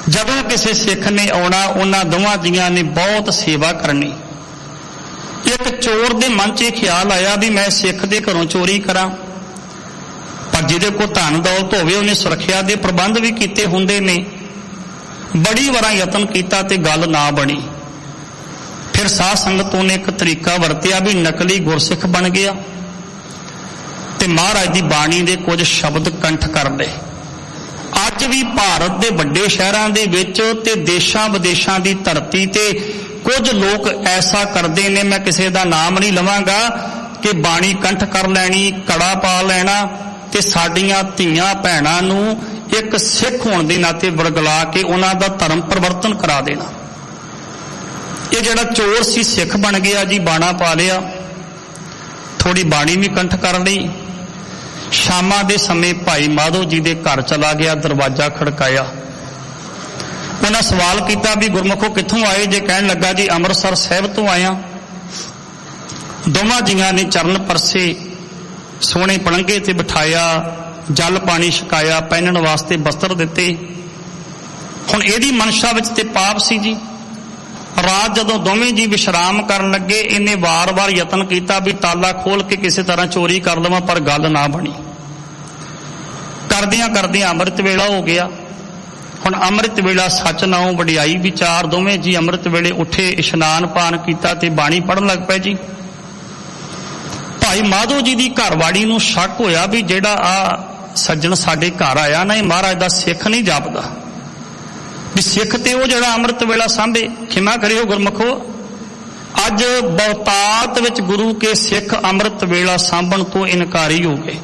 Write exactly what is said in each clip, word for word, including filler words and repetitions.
ਜਦੋਂ ਕਿਸੇ ਸਿੱਖ ਨੇ ਆਉਣਾ ਉਹਨਾਂ ਦੋਵਾਂ ਜੀਆਂ ਨੇ ਬਹੁਤ ਸੇਵਾ ਕਰਨੀ। ਇੱਕ ਚੋਰ ਦੇ ਮਨ 'ਚ ਇਹ ਖਿਆਲ ਆਇਆ ਵੀ ਮੈਂ ਸਿੱਖ ਦੇ ਘਰੋਂ ਚੋਰੀ ਕਰਾਂ, ਪਰ ਜਿਹਦੇ ਕੋਲ ਧਨ ਦੌਲਤ ਹੋਵੇ ਉਹਨੇ ਸੁਰੱਖਿਆ ਦੇ ਪ੍ਰਬੰਧ ਵੀ ਕੀਤੇ ਹੁੰਦੇ ਨੇ। ਬੜੀ ਵਾਰਾਂ ਯਤਨ ਕੀਤਾ ਤੇ ਗੱਲ ਨਾ ਬਣੀ। ਫਿਰ ਸਾਧ ਸੰਗਤ ਉਹਨੇ ਇੱਕ ਤਰੀਕਾ ਵਰਤਿਆ ਵੀ ਨਕਲੀ ਗੁਰਸਿੱਖ ਬਣ ਗਿਆ ਤੇ ਮਹਾਰਾਜ ਦੀ ਬਾਣੀ ਦੇ ਕੁਝ ਸ਼ਬਦ ਕੰਠ ਕਰ ਲਏ। ਅੱਜ ਵੀ ਭਾਰਤ ਦੇ ਵੱਡੇ ਸ਼ਹਿਰਾਂ ਦੇ ਵਿੱਚ ਤੇ ਦੇਸ਼ਾਂ ਵਿਦੇਸ਼ਾਂ ਦੀ ਧਰਤੀ ਤੇ ਕੁਝ ਲੋਕ ਐਸਾ ਕਰਦੇ ਨੇ, ਮੈਂ ਕਿਸੇ ਦਾ ਨਾਮ ਨਹੀਂ ਲਵਾਂਗਾ, ਕਿ ਬਾਣੀ ਕੰਠ ਕਰ ਲੈਣੀ, ਕੜਾ ਪਾ ਲੈਣਾ ਤੇ ਸਾਡੀਆਂ ਧੀਆਂ ਭੈਣਾਂ ਨੂੰ ਇੱਕ ਸਿੱਖ ਹੋਣ ਦੇ ਨਾਤੇ ਵਰਗਲਾ ਕੇ ਉਹਨਾਂ ਦਾ ਧਰਮ ਪਰਿਵਰਤਨ ਕਰਾ ਦੇਣਾ। ਇਹ ਜਿਹੜਾ ਚੋਰ ਸੀ ਸਿੱਖ ਬਣ ਗਿਆ ਜੀ, ਬਾਣਾ ਪਾ ਲਿਆ, ਥੋੜੀ ਬਾਣੀ ਵੀ ਕੰਠ ਕਰ ਲਈ। ਸ਼ਾਮਾਂ ਦੇ ਸਮੇਂ ਭਾਈ ਮਾਧੋ ਜੀ ਦੇ ਘਰ ਚਲਾ ਗਿਆ, ਦਰਵਾਜ਼ਾ ਖੜਕਾਇਆ। ਉਹਨਾਂ ਸਵਾਲ ਕੀਤਾ ਵੀ ਗੁਰਮੁਖੋ ਕਿੱਥੋਂ ਆਏ ਜੇ? ਕਹਿਣ ਲੱਗਾ ਜੀ ਅੰਮ੍ਰਿਤਸਰ ਸਾਹਿਬ ਤੋਂ ਆਇਆ। ਦੋਵਾਂ ਜੀਆਂ ਨੇ ਚਰਨ ਪਰਸੇ, ਸੋਹਣੇ ਪਲੰਘੇ ਤੇ ਬਿਠਾਇਆ, ਜਲ ਪਾਣੀ ਛਕਾਇਆ, ਪਹਿਨਣ ਵਾਸਤੇ ਬਸਤਰ ਦਿੱਤੇ। ਹੁਣ ਇਹਦੀ ਮਨਸ਼ਾ ਵਿੱਚ ਤੇ ਪਾਪ ਸੀ ਜੀ। ਰਾਤ ਜਦੋਂ ਦੋਵੇਂ ਜੀ ਵਿਸ਼ਰਾਮ ਕਰਨ ਲੱਗੇ, ਇਹਨੇ ਵਾਰ-ਵਾਰ ਯਤਨ ਕੀਤਾ ਵੀ ਤਾਲਾ ਖੋਲ ਕੇ ਕਿਸੇ ਤਰ੍ਹਾਂ ਚੋਰੀ ਕਰ ਲਵਾਂ, ਪਰ ਗੱਲ ਨਾ ਬਣੀ। ਕਰਦਿਆਂ ਕਰਦਿਆਂ ਅੰਮ੍ਰਿਤ ਵੇਲਾ ਹੋ ਗਿਆ। ਹੁਣ ਅੰਮ੍ਰਿਤ ਵੇਲਾ ਸੱਚ ਨਾਉ ਵਡਿਆਈ ਵਿਚਾਰ, ਦੋਵੇਂ ਜੀ ਅੰਮ੍ਰਿਤ ਵੇਲੇ ਉੱਠੇ, ਇਸ਼ਨਾਨ ਪਾਨ ਕੀਤਾ ਤੇ ਬਾਣੀ ਪੜ੍ਹਨ ਲੱਗ ਪਏ ਜੀ। ਭਾਈ ਮਾਧੋ ਜੀ ਦੀ ਘਰਵਾੜੀ ਨੂੰ ਸ਼ੱਕ ਹੋਇਆ ਵੀ ਜਿਹੜਾ ਆ ਸੱਜਣ ਸਾਡੇ ਘਰ ਆਇਆ ਨਾ, ਇਹ ਮਹਾਰਾਜ ਦਾ ਸਿੱਖ ਨਹੀਂ ਜਾਪਦਾ, ਵੀ ਸਿੱਖ ਤੇ ਉਹ ਜਿਹੜਾ ਅੰਮ੍ਰਿਤ ਵੇਲਾ ਸਾਂਭੇ। ਖਿਮਾ ਕਰਿਓ ਗੁਰਮੁਖੋ, ਅੱਜ ਬਹੁਤਾਤ ਵਿੱਚ ਗੁਰੂ ਕੇ ਸਿੱਖ ਅੰਮ੍ਰਿਤ ਵੇਲਾ ਸਾਂਭਣ ਤੋਂ ਇਨਕਾਰੀ ਹੋ ਗਏ।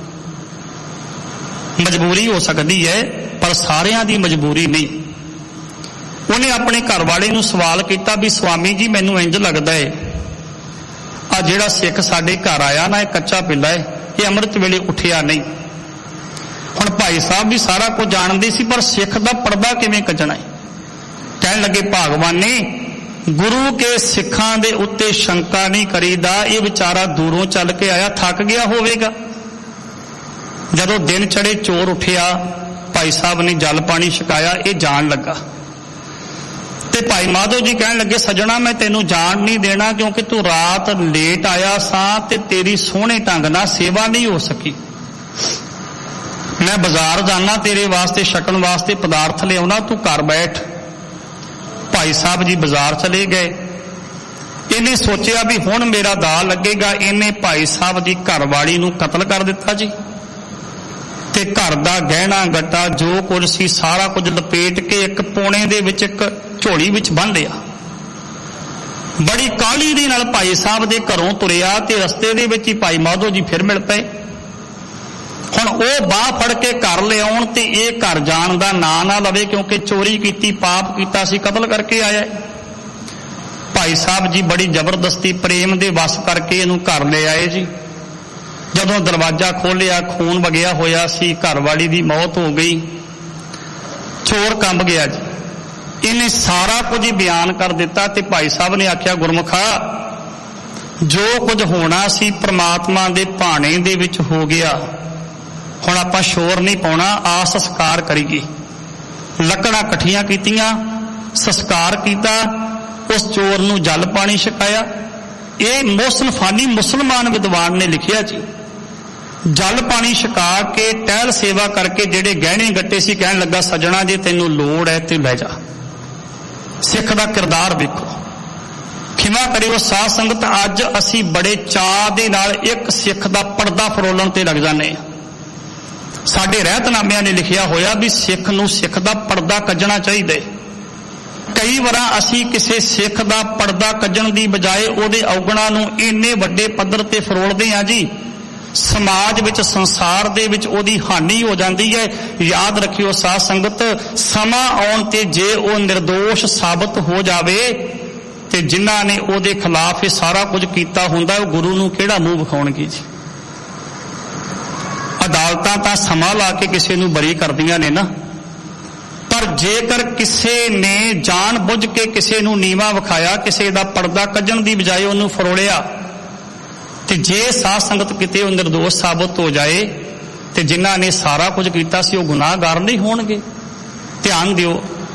ਮਜਬੂਰੀ ਹੋ ਸਕਦੀ ਹੈ, ਪਰ ਸਾਰਿਆਂ ਦੀ ਮਜਬੂਰੀ ਨਹੀਂ। ਉਹਨੇ ਆਪਣੇ ਘਰ ਵਾਲੇ ਨੂੰ ਸਵਾਲ ਕੀਤਾ ਵੀ ਸਵਾਮੀ ਜੀ ਮੈਨੂੰ ਇੰਜ ਲੱਗਦਾ ਹੈ ਆ ਜਿਹੜਾ ਸਿੱਖ ਸਾਡੇ ਘਰ ਆਇਆ ਨਾ, ਇਹ ਕੱਚਾ ਪਿੱਲਾ ਹੈ, ਇਹ ਅੰਮ੍ਰਿਤ ਵੇਲੇ ਉੱਠਿਆ ਨਹੀਂ। ਹੁਣ ਭਾਈ ਸਾਹਿਬ ਵੀ ਸਾਰਾ ਕੁਝ ਜਾਣਦੇ ਸੀ, ਪਰ ਸਿੱਖ ਦਾ ਪਰਦਾ ਕਿਵੇਂ ਕੱਜਣਾ ਹੈ? ਕਹਿਣ ਲੱਗੇ ਭਗਵਾਨ ਨੇ ਗੁਰੂ ਕੇ ਸਿੱਖਾਂ ਦੇ ਉੱਤੇ ਸ਼ੰਕਾ ਨਹੀਂ ਕਰੀਦਾ, ਇਹ ਵਿਚਾਰਾ ਦੂਰੋਂ ਚੱਲ ਕੇ ਆਇਆ, ਥੱਕ ਗਿਆ ਹੋਵੇਗਾ। ਜਦੋਂ ਦਿਨ ਚੜੇ ਚੋਰ ਉੱਠਿਆ, ਭਾਈ ਸਾਹਿਬ ਨੇ ਜਲ ਪਾਣੀ ਛਕਾਇਆ, ਇਹ ਜਾਣ ਲੱਗਾ ਤੇ ਭਾਈ ਮਾਧੋ ਜੀ ਕਹਿਣ ਲੱਗੇ ਸੱਜਣਾ ਮੈਂ ਤੈਨੂੰ ਜਾਣ ਨਹੀਂ ਦੇਣਾ, ਕਿਉਂਕਿ ਤੂੰ ਰਾਤ ਲੇਟ ਆਇਆ ਸਾਂ ਤੇ ਤੇਰੀ ਸੋਹਣੇ ਢੰਗ ਨਾਲ ਸੇਵਾ ਨਹੀਂ ਹੋ ਸਕੀ। ਮੈਂ ਬਾਜ਼ਾਰ ਜਾਣਾ ਤੇਰੇ ਵਾਸਤੇ ਛਕਣ ਵਾਸਤੇ ਪਦਾਰਥ ਲਿਆਉਣਾ, ਤੂੰ ਘਰ ਬੈਠ। ਭਾਈ ਸਾਹਿਬ ਜੀ ਬਾਜ਼ਾਰ ਚਲੇ ਗਏ। ਇਹਨੇ ਸੋਚਿਆ ਵੀ ਹੁਣ ਮੇਰਾ ਦਾ ਲੱਗੇਗਾ। ਇਹਨੇ ਭਾਈ ਸਾਹਿਬ ਦੀ ਘਰਵਾਲੀ ਨੂੰ ਕਤਲ ਕਰ ਦਿੱਤਾ ਜੀ, ਤੇ ਘਰ ਦਾ ਗਹਿਣਾ ਗੱਟਾ ਜੋ ਕੁਝ ਸੀ ਸਾਰਾ ਕੁਝ ਲਪੇਟ ਕੇ ਇੱਕ ਪੋਣੇ ਦੇ ਵਿੱਚ ਇੱਕ ਝੋਲੀ ਵਿੱਚ ਬੰਨ੍ਹ ਲਿਆ। ਬੜੀ ਕਾਹਲੀ ਦੇ ਨਾਲ ਭਾਈ ਸਾਹਿਬ ਦੇ ਘਰੋਂ ਤੁਰਿਆ ਤੇ ਰਸਤੇ ਦੇ ਵਿੱਚ ਹੀ ਭਾਈ ਮਾਧੋ ਜੀ ਫਿਰ ਮਿਲ ਪਏ। ਹੁਣ ਉਹ ਬਾਹ ਫੜ ਕੇ ਘਰ ਲਿਆਉਣ ਤੇ ਇਹ ਘਰ ਜਾਣ ਦਾ ਨਾਂ ਨਾ ਲਵੇ, ਕਿਉਂਕਿ ਚੋਰੀ ਕੀਤੀ, ਪਾਪ ਕੀਤਾ ਸੀ, ਕਤਲ ਕਰਕੇ ਆਇਆ। ਭਾਈ ਸਾਹਿਬ ਜੀ ਬੜੀ ਜ਼ਬਰਦਸਤੀ ਪ੍ਰੇਮ ਦੇ ਵਸ ਕਰਕੇ ਇਹਨੂੰ ਘਰ ਲੈ ਆਏ ਜੀ। ਜਦੋਂ ਦਰਵਾਜ਼ਾ ਖੋਲ੍ਹਿਆ, ਖੂਨ ਵਗਿਆ ਹੋਇਆ ਸੀ, ਘਰਵਾਲੀ ਦੀ ਮੌਤ ਹੋ ਗਈ। ਚੋਰ ਕੰਬ ਗਿਆ ਜੀ। ਇਹਨੇ ਸਾਰਾ ਕੁਝ ਹੀ ਬਿਆਨ ਕਰ ਦਿੱਤਾ ਤੇ ਭਾਈ ਸਾਹਿਬ ਨੇ ਆਖਿਆ ਗੁਰਮੁਖਾ ਜੋ ਕੁਝ ਹੋਣਾ ਸੀ ਪ੍ਰਮਾਤਮਾ ਦੇ ਭਾਣੇ ਦੇ ਵਿੱਚ ਹੋ ਗਿਆ। ਹੁਣ ਆਪਾਂ ਸ਼ੋਰ ਨਹੀਂ ਪਾਉਣਾ, ਆ ਸੰਸਕਾਰ ਕਰੀਏ। ਲੱਕੜਾਂ ਇਕੱਠੀਆਂ ਕੀਤੀਆਂ, ਸੰਸਕਾਰ ਕੀਤਾ, ਉਸ ਚੋਰ ਨੂੰ ਜਲ ਪਾਣੀ ਛਕਾਇਆ। ਇਹ ਮੁਸਲਮਾਨੀ ਮੁਸਲਮਾਨ ਵਿਦਵਾਨ ਨੇ ਲਿਖਿਆ ਜੀ। ਜਲ ਪਾਣੀ ਛਕਾ ਕੇ ਟਹਿਲ ਸੇਵਾ ਕਰਕੇ ਜਿਹੜੇ ਗਹਿਣੇ ਗੱਟੇ ਸੀ, ਕਹਿਣ ਲੱਗਾ ਸੱਜਣਾ ਜੇ ਤੈਨੂੰ ਲੋੜ ਹੈ ਤੇ ਲੈ ਜਾ। ਸਿੱਖ ਦਾ ਕਿਰਦਾਰ ਵੇਖੋ। ਖਿਮਾ ਕਰਿਓ ਸਾਧ ਸੰਗਤ, ਅੱਜ ਅਸੀਂ ਬੜੇ ਚਾਅ ਦੇ ਨਾਲ ਇੱਕ ਸਿੱਖ ਦਾ ਪਰਦਾ ਫਰੋਲਣ ਤੇ ਲੱਗ ਜਾਂਦੇ ਹਾਂ। ਸਾਡੇ ਰਹਿਤਨਾਮਿਆਂ ਨੇ ਲਿਖਿਆ ਹੋਇਆ ਵੀ ਸਿੱਖ ਨੂੰ ਸਿੱਖ ਦਾ ਪਰਦਾ ਕੱਜਣਾ ਚਾਹੀਦਾ। ਕਈ ਵਾਰਾਂ ਅਸੀਂ ਕਿਸੇ ਸਿੱਖ ਦਾ ਪਰਦਾ ਕੱਜਣ ਦੀ ਬਜਾਏ ਉਹਦੇ ਔਗਣਾਂ ਨੂੰ ਇੰਨੇ ਵੱਡੇ ਪੱਧਰ ਤੇ ਫਰੋਲਦੇ ਹਾਂ ਜੀ, ਸਮਾਜ ਵਿੱਚ ਸੰਸਾਰ ਦੇ ਵਿੱਚ ਉਹਦੀ ਹਾਨੀ ਹੋ ਜਾਂਦੀ ਹੈ। ਯਾਦ ਰੱਖਿਓ ਸਾਧ ਸੰਗਤ, ਸਮਾਂ ਆਉਣ ਤੇ ਜੇ ਉਹ ਨਿਰਦੋਸ਼ ਸਾਬਤ ਹੋ ਜਾਵੇ ਤੇ ਜਿਨ੍ਹਾਂ ਨੇ ਉਹਦੇ ਖਿਲਾਫ ਇਹ ਸਾਰਾ ਕੁਝ ਕੀਤਾ ਹੁੰਦਾ, ਉਹ ਗੁਰੂ ਨੂੰ ਕਿਹੜਾ ਮੂੰਹ ਵਿਖਾਉਣਗੇ ਜੀ। ਅਦਾਲਤਾਂ ਤਾਂ ਸਮਾਂ ਲਾ ਕੇ ਕਿਸੇ ਨੂੰ ਬਰੀ ਕਰਦੀਆਂ ਨੇ ਨਾ, ਪਰ ਜੇਕਰ ਕਿਸੇ ਨੇ ਜਾਣ ਬੁੱਝ ਕੇ ਕਿਸੇ ਨੂੰ ਨੀਵਾਂ ਵਿਖਾਇਆ, ਕਿਸੇ ਦਾ ਪਰਦਾ ਕੱਢਣ ਦੀ ਬਜਾਏ ਉਹਨੂੰ ਫਰੋਲਿਆ, ਤੇ ਜੇ ਸਾਧ ਸੰਗਤ ਕਿਤੇ ਉਹ ਨਿਰਦੋਸ਼ ਸਾਬਤ ਹੋ ਜਾਏ ਤੇ ਜਿਨ੍ਹਾਂ ਨੇ ਸਾਰਾ ਕੁਝ ਕੀਤਾ ਸੀ ਉਹ ਗੁਨਾਹਗਾਰ ਨਹੀਂ ਹੋਣਗੇ। ਧਿਆਨ ਦਿਓ।